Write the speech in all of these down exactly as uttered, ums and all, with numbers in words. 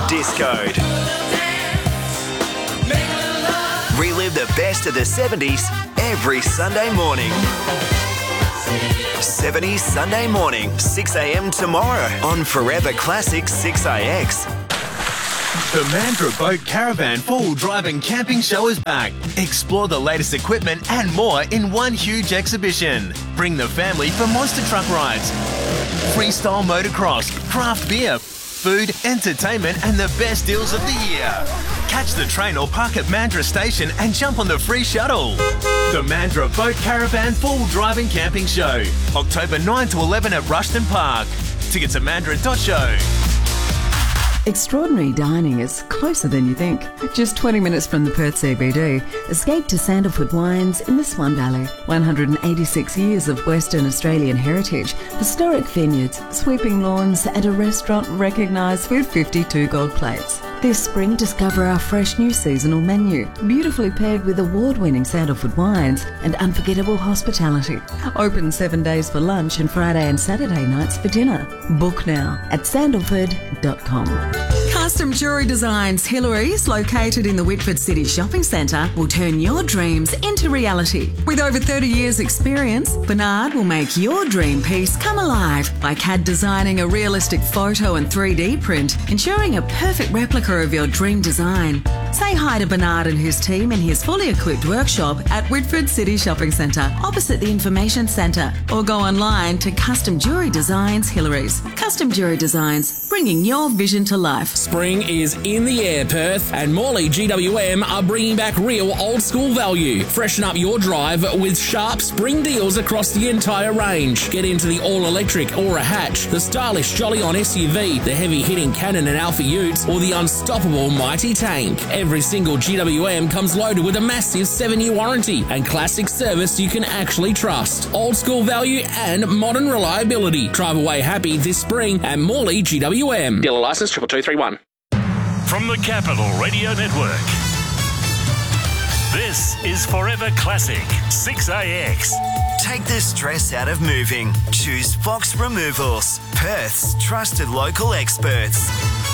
Discoed. Relive the best of the seventies every Sunday morning. seventies Sunday morning, six a m tomorrow on Forever Classic six A X. The Mandurah Boat Caravan four-wheel drive and camping show is back. Explore the latest equipment and more in one huge exhibition. Bring the family for monster truck rides, freestyle motocross, craft beer, food, entertainment and the best deals of the year. Catch the train or park at Mandurah Station and jump on the free shuttle. The Mandurah Boat Caravan four-wheel drive and camping show, October ninth to eleventh at Rushton Park. Tickets at mandurah dot show. Extraordinary dining is closer than you think. Just twenty minutes from the Perth C B D, escape to Sandalwood Wines in the Swan Valley. one hundred eighty-six years of Western Australian heritage, historic vineyards, sweeping lawns and a restaurant recognised with fifty-two gold plates. This spring, discover our fresh new seasonal menu, beautifully paired with award-winning Sandalwood wines and unforgettable hospitality. Open seven days for lunch and Friday and Saturday nights for dinner. Book now at sandalwood dot com. Custom Jewellery Designs Hillary's, located in the Whitford City Shopping Centre, will turn your dreams into reality. With over thirty years experience, Bernard will make your dream piece come alive by C A D designing a realistic photo and three D print, ensuring a perfect replica of your dream design. Say hi to Bernard and his team in his fully equipped workshop at Whitford City Shopping Centre, opposite the Information Centre, or go online to Custom Jewellery Designs Hillary's. Custom Jewellery Designs, bringing your vision to life. Spring is in the air, Perth, and Morley G W M are bringing back real old school value. Freshen up your drive with sharp spring deals across the entire range. Get into the all-electric Aura Hatch, the stylish Jolly-On S U V, the heavy-hitting Cannon and Alpha Utes, or the unstoppable Mighty Tank. Every single G W M comes loaded with a massive seven-year warranty and classic service you can actually trust. Old school value and modern reliability. Drive away happy this spring at Morley G W M. Dealer licence triple two three one. From the Capital Radio Network, this is Forever Classic six A X. Take the stress out of moving. Choose Fox Removals, Perth's trusted local experts.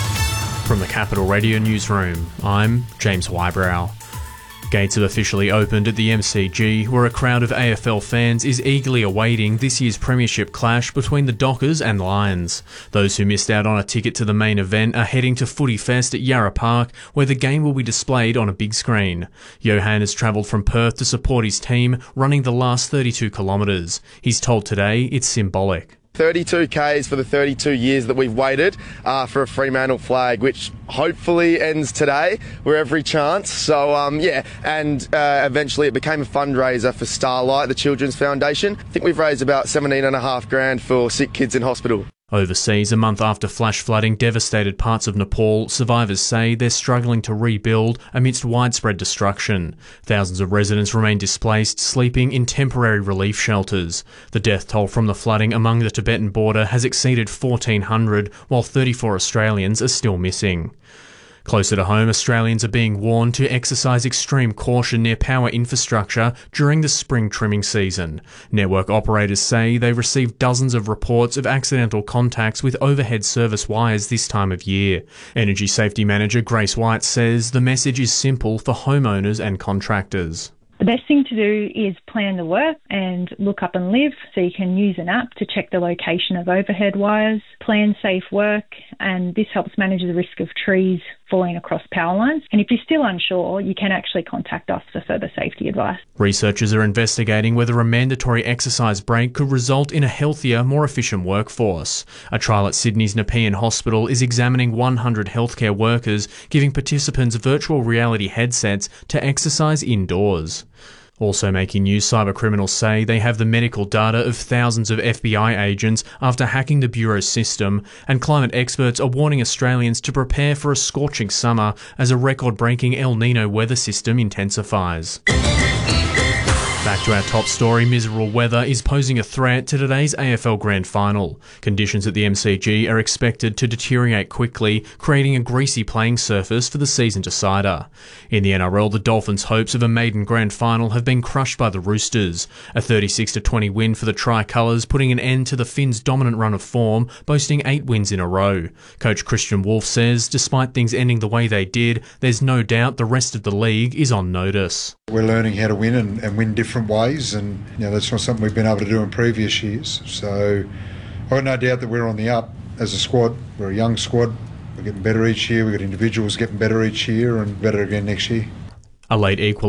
From the Capital Radio Newsroom, I'm James Wybrow. Gates have officially opened at the M C G, where a crowd of A F L fans is eagerly awaiting this year's premiership clash between the Dockers and Lions. Those who missed out on a ticket to the main event are heading to Footy Fest at Yarra Park, where the game will be displayed on a big screen. Johan has travelled from Perth to support his team, running the last thirty-two kilometres. He's told Today it's symbolic. thirty-two kays for the thirty-two years that we've waited uh, for a Fremantle flag, which hopefully ends today. We're every chance. So, um, yeah, and uh, eventually it became a fundraiser for Starlight, the Children's Foundation. I think we've raised about seventeen and a half grand for sick kids in hospital. Overseas, a month after flash flooding devastated parts of Nepal, survivors say they're struggling to rebuild amidst widespread destruction. Thousands of residents remain displaced, sleeping in temporary relief shelters. The death toll from the flooding among the Tibetan border has exceeded fourteen hundred, while thirty-four Australians are still missing. Closer to home, Australians are being warned to exercise extreme caution near power infrastructure during the spring trimming season. Network operators say they received dozens of reports of accidental contacts with overhead service wires this time of year. Energy Safety Manager Grace White says the message is simple for homeowners and contractors. The best thing to do is plan the work and look up and live, so you can use an app to check the location of overhead wires, plan safe work, and this helps manage the risk of trees falling across power lines. And if you're still unsure, you can actually contact us for further safety advice. Researchers are investigating whether a mandatory exercise break could result in a healthier, more efficient workforce. A trial at Sydney's Nepean Hospital is examining one hundred healthcare workers, giving participants virtual reality headsets to exercise indoors. Also making news, cybercriminals say they have the medical data of thousands of F B I agents after hacking the Bureau's system, and climate experts are warning Australians to prepare for a scorching summer as a record-breaking El Nino weather system intensifies. Back to our top story, miserable weather is posing a threat to today's A F L Grand Final. Conditions at the M C G are expected to deteriorate quickly, creating a greasy playing surface for the season decider. In the N R L, the Dolphins' hopes of a maiden Grand Final have been crushed by the Roosters. A thirty-six to twenty win for the Tricolours, putting an end to the Finns' dominant run of form, boasting eight wins in a row. Coach Christian Wolf says, despite things ending the way they did, there's no doubt the rest of the league is on notice. We're learning how to win and, and win different ways, and you know that's not something we've been able to do in previous years. So I've got no doubt that we're on the up as a squad. We're a young squad. We're getting better each year. We've got individuals getting better each year and better again next year. A late equal